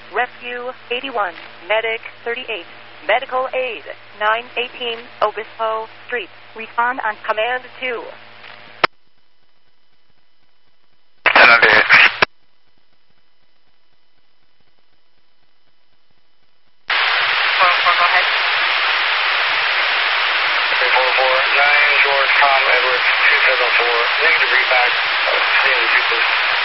Rescue 81, Medic 38, Medical Aid 918, Obispo Street. Respond on Command 2. 1098. Go ahead. 344, 9 George Tom Edwards 274, negative read back, stay in the 2 please.